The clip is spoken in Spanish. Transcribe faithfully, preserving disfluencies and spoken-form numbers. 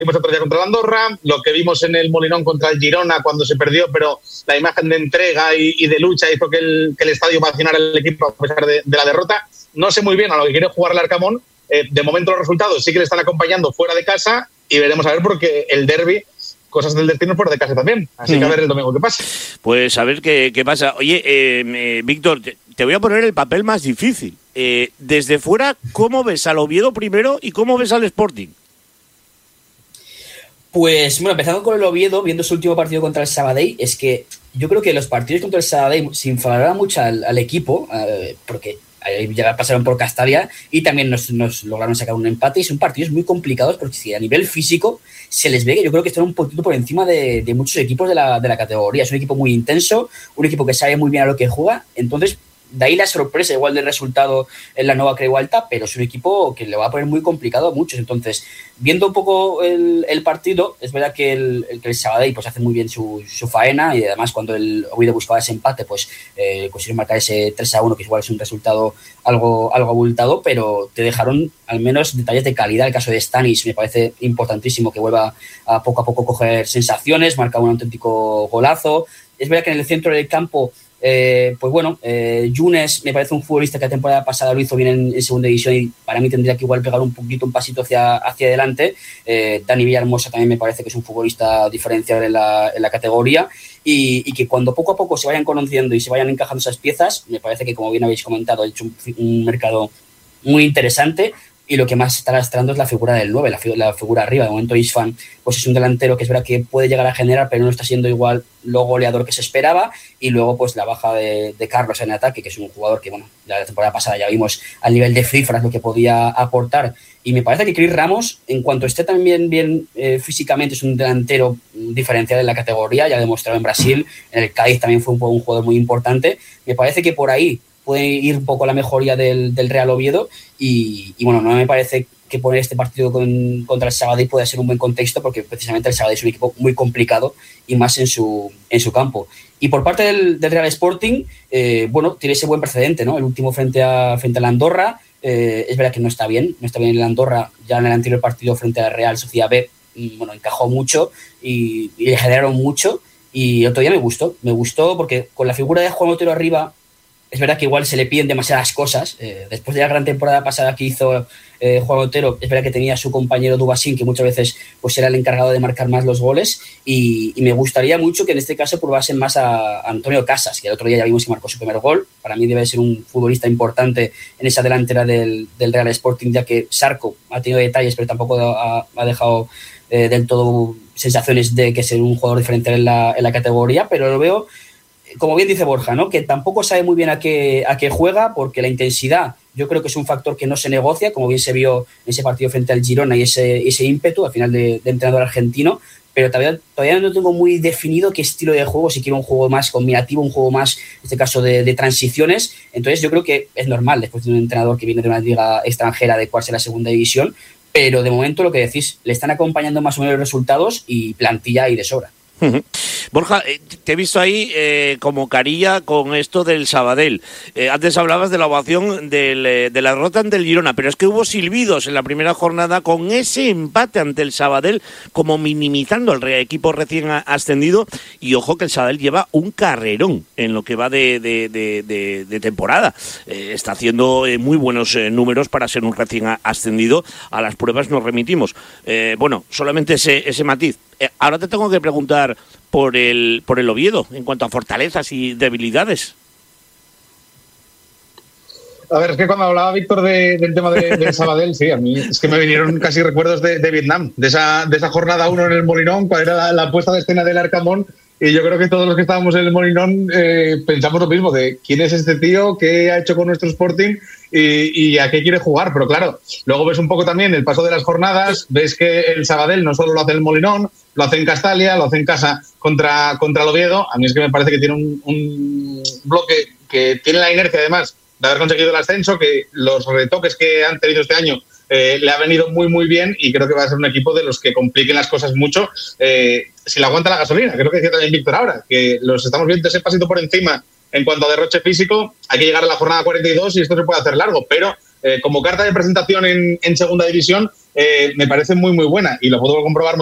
vimos otro día contra la Andorra, lo que vimos en el Molinón contra el Girona cuando se perdió, pero la imagen de entrega y, y de lucha hizo que el, que el estadio vacionara al equipo a pesar de, de la derrota. No sé muy bien a lo que quiere jugar el Arcamón. Eh, de momento los resultados sí que le están acompañando fuera de casa y veremos a ver porque el derbi, cosas del destino fuera de casa también. Así que a ver el domingo qué pasa. Pues a ver qué, qué pasa. Oye, eh, eh, Víctor, te, te voy a poner el papel más difícil. Eh, desde fuera, ¿cómo ves al Oviedo primero y cómo ves al Sporting? Pues, bueno, empezando con el Oviedo, viendo su último partido contra el Sabadell, es que yo creo que los partidos contra el Sabadell se inflaron mucho al, al equipo, eh, porque ya pasaron por Castalia y también nos, nos lograron sacar un empate, y son partidos muy complicados porque si a nivel físico se les ve que yo creo que están un poquito por encima de, de muchos equipos de la, de la categoría. Es un equipo muy intenso, un equipo que sabe muy bien a lo que juega, entonces de ahí la sorpresa igual del resultado en la Nova Creu Alta, pero es un equipo que le va a poner muy complicado a muchos. Entonces, viendo un poco el, el partido, es verdad que el, el, que el Sabadell pues, hace muy bien su, su faena, y además cuando el Oviedo buscaba ese empate, pues eh, consiguieron marcar ese tres a uno, que igual es un resultado algo, algo abultado, pero te dejaron al menos detalles de calidad. El caso de Stanis me parece importantísimo que vuelva a poco a poco coger sensaciones, marca un auténtico golazo. Es verdad que en el centro del campo Eh, pues bueno, eh, Younes me parece un futbolista que la temporada pasada lo hizo bien en, en segunda división y para mí tendría que igual pegar un poquito, un pasito hacia, hacia adelante. eh, Dani Villahermosa también me parece que es un futbolista diferencial en la, en la categoría y, y que cuando poco a poco se vayan conociendo y se vayan encajando esas piezas, me parece que, como bien habéis comentado, ha hecho un, un mercado muy interesante. Y lo que más está lastrando es la figura del nueve, la, fig- la figura arriba. De momento Isfan pues es un delantero que es verdad que puede llegar a generar, pero no está siendo igual lo goleador que se esperaba. Y luego pues la baja de, de Carlos en ataque, que es un jugador que, bueno, la temporada pasada ya vimos al nivel de cifras lo que podía aportar. Y me parece que Cris Ramos, en cuanto esté también bien eh, físicamente, es un delantero diferencial en la categoría, ya demostrado en Brasil, en el Cádiz también fue un, un jugador muy importante. Me parece que por ahí puede ir un poco la mejoría del, del Real Oviedo y, y bueno, no me parece que poner este partido con, contra el Sabadell pueda ser un buen contexto porque precisamente el Sabadell es un equipo muy complicado y más en su, en su campo. Y por parte del, del Real Sporting, eh, bueno, tiene ese buen precedente, ¿no? El último frente a, frente a la Andorra, eh, es verdad que no está bien, no está bien en la Andorra, ya en el anterior partido frente a la Real Sociedad B, bueno, encajó mucho y, y le generaron mucho y otro día me gustó, me gustó porque con la figura de Juan Otero arriba, es verdad que igual se le piden demasiadas cosas. Eh, después de la gran temporada pasada que hizo eh, Juan Otero, es verdad que tenía a su compañero Dubasín, que muchas veces pues, era el encargado de marcar más los goles. Y, y me gustaría mucho que en este caso probasen más a, a Antonio Casas, que el otro día ya vimos que marcó su primer gol. Para mí debe ser un futbolista importante en esa delantera del, del Real Sporting, ya que Sarco ha tenido detalles, pero tampoco ha, ha dejado eh, del todo sensaciones de que ser un jugador diferente en la, en la categoría, pero lo veo, como bien dice Borja, ¿no? Que tampoco sabe muy bien a qué, a qué juega, porque la intensidad yo creo que es un factor que no se negocia, como bien se vio en ese partido frente al Girona y ese, ese ímpetu al final de, de entrenador argentino, pero todavía, todavía no tengo muy definido qué estilo de juego, si quiero un juego más combinativo, un juego más, en este caso, de, de transiciones. Entonces yo creo que es normal, después de un entrenador que viene de una liga extranjera, adecuarse a la segunda división, pero de momento lo que decís, le están acompañando más o menos los resultados y plantilla y de sobra. Borja, te he visto ahí eh, como carilla con esto del Sabadell. Eh, antes hablabas de la ovación del, eh, de la derrota ante el Girona, pero es que hubo silbidos en la primera jornada con ese empate ante el Sabadell, como minimizando al equipo recién ascendido. Y ojo que el Sabadell lleva un carrerón en lo que va de, de, de, de, de temporada. Eh, está haciendo eh, muy buenos eh, números para ser un recién ascendido. A las pruebas nos remitimos. Eh, bueno, solamente ese, ese matiz. Eh, ahora te tengo que preguntar por el por el Oviedo, en cuanto a fortalezas y debilidades. A ver, es que cuando hablaba Víctor de, del tema de, del Sabadell, sí, a mí es que me vinieron casi recuerdos de, de Vietnam, de esa, de esa jornada uno en el Molinón, cuál era la, la puesta de escena del Arcamón, y yo creo que todos los que estábamos en el Molinón eh, pensamos lo mismo, de quién es este tío, qué ha hecho con nuestro Sporting y, y a qué quiere jugar. Pero claro, luego ves un poco también el paso de las jornadas, ves que el Sabadell no solo lo hace en el Molinón, lo hace en Castalia, lo hace en casa contra, contra el Oviedo. A mí es que me parece que tiene un, un bloque que tiene la inercia, además, de haber conseguido el ascenso, que los retoques que han tenido este año eh, le ha venido muy, muy bien, y creo que va a ser un equipo de los que compliquen las cosas mucho eh, si le aguanta la gasolina. Creo que decía también Víctor ahora, que los estamos viendo ese pasito por encima en cuanto a derroche físico. Hay que llegar a la jornada cuarenta y dos y esto se puede hacer largo, pero eh, como carta de presentación en, en segunda división, eh, me parece muy, muy buena y lo puedo comprobar